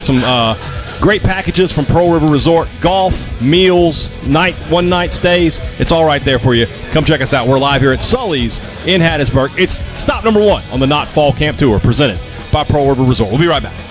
Some great packages from Pearl River Resort. Golf, meals, one-night stays. It's all right there for you. Come check us out. We're live here at Sully's in Hattiesburg. It's stop number 1 on the Knott Fall Camp Tour presented by Pearl River Resort. We'll be right back.